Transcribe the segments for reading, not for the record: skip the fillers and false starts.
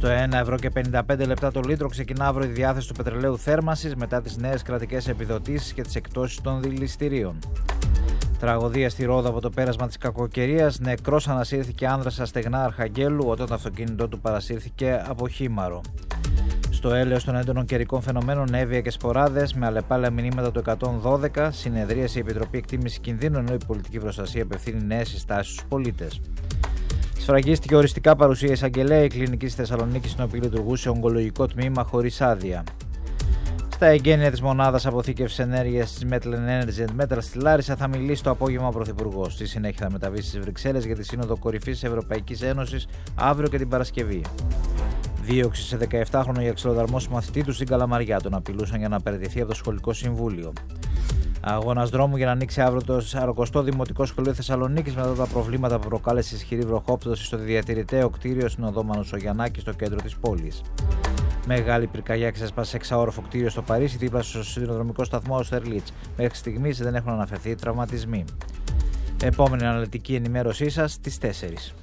Στο 1,55 ευρώ το λίτρο ξεκινά αύριο η διάθεση του πετρελαίου θέρμανσης μετά τις νέες κρατικές επιδοτήσεις και τις εκτόσεις των δηληστηρίων. Τραγωδία στη Ρόδο από το πέρασμα της κακοκαιρίας. Νεκρός ανασύρθηκε άνδρας στα στεγνά Αρχαγγέλου όταν το αυτοκίνητό του παρασύρθηκε από χήμαρο. Στο έλεος των έντονων καιρικών φαινομένων, έβεια και σποράδες με αλλεπάλληλα μηνύματα του 112, συνεδρίασε η Επιτροπή Εκτίμησης Κινδύνου, ενώ η πολιτική προστασία απευθύνει νέες συστάσεις στους πολίτες. Σφραγίστηκε οριστικά παρουσία εισαγγελέα η κλινική στη Θεσσαλονίκη, στην οποία λειτουργούσε ογκολογικό τμήμα χωρίς άδεια. Στα εγγένεια της μονάδας αποθήκευσης ενέργειας της Metal Energy Metal στη Λάρισα θα μιλήσει το απόγευμα ο Πρωθυπουργός. Στη συνέχεια θα μεταβεί στις Βρυξέλλες για τη Σύνοδο Κορυφής της Ευρωπαϊκής Ένωσης αύριο και την Παρασκευή. Δίωξη σε 17χρονο για ξυλοδαρμό μαθητή του στην Καλαμαριά. Τον απειλούσαν για να παραιτηθεί από το σχολικό συμβούλιο. Αγώνας δρόμου για να ανοίξει αύριο το 40ο Δημοτικό Σχολείο Θεσσαλονίκης μετά τα προβλήματα που προκάλεσε ισχυρή βροχόπτωση στο διατηρηταίο κτίριο στην οδό Μανουσογιαννάκη στο κέντρο της πόλης. Μεγάλη πυρκαγιά ξέσπασε σε 6όροφο κτίριο στο Παρίσι δίπλα στο σιδηροδρομικό σταθμό Αουστερλίτς. Μέχρι στιγμής δεν έχουν αναφερθεί τραυματισμοί. Επόμενη αναλυτική ενημέρωσή σας στις 4.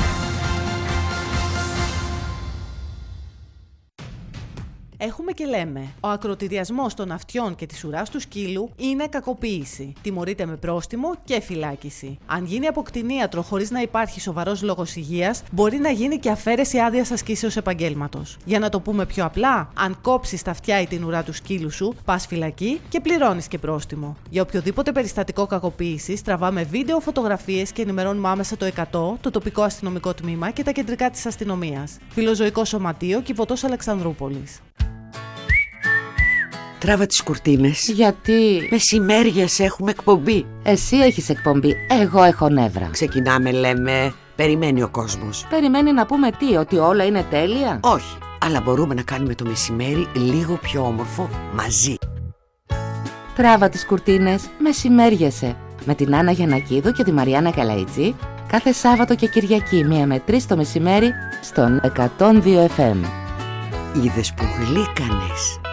Έχουμε και λέμε. Ο ακροτηριασμός των αυτιών και της ουράς του σκύλου είναι κακοποίηση. Τιμωρείται με πρόστιμο και φυλάκιση. Αν γίνει από κτηνίατρο χωρίς να υπάρχει σοβαρός λόγος υγείας, μπορεί να γίνει και αφαίρεση άδειας ασκήσεως επαγγέλματος. Για να το πούμε πιο απλά, αν κόψεις τα αυτιά ή την ουρά του σκύλου σου, πας φυλακή και πληρώνεις και πρόστιμο. Για οποιοδήποτε περιστατικό κακοποίησης, τραβάμε βίντεο, φωτογραφίες και ενημερώνουμε άμεσα το 100, το τοπικό αστυνομικό τμήμα και τα κεντρικά της αστυνομίας. Φιλοζωικό Σωματείο, Κιβωτός Αλεξανδρούπολης. Τράβα τις κουρτίνες. Γιατί? Μεσημέριες έχουμε εκπομπή. Εσύ έχεις εκπομπή, εγώ έχω νεύρα. Ξεκινάμε λέμε, περιμένει ο κόσμος. Περιμένει να πούμε τι, ότι όλα είναι τέλεια? Όχι, αλλά μπορούμε να κάνουμε το μεσημέρι λίγο πιο όμορφο μαζί. Τράβα τις κουρτίνες, μεσημέριεσαι. Με την Άννα Γιαννακίδου και τη Μαριάννα Καλαϊτζή, κάθε Σάββατο και Κυριακή 1 με 3 το μεσημέρι στον 102 FM. Είδες που γλύκανες.